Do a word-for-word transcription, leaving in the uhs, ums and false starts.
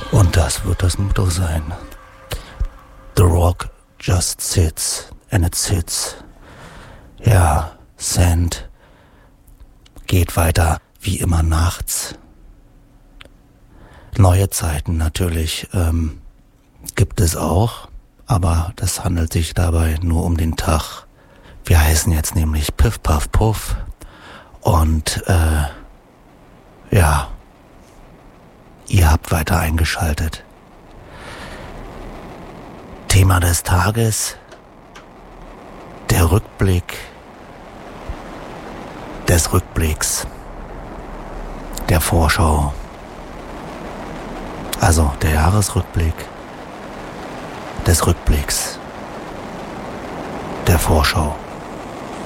Und das wird das Motto sein. The rock just sits and it sits. Ja, Sand geht weiter wie immer nachts. Neue Zeiten natürlich ähm, gibt es auch, aber das handelt sich dabei nur um den Tag. Wir heißen jetzt nämlich Piff Puff Puff und äh, ja, ihr habt weiter eingeschaltet. Thema des Tages, der Rückblick des Rückblicks, der Vorschau, also der Jahresrückblick des Rückblicks, der Vorschau.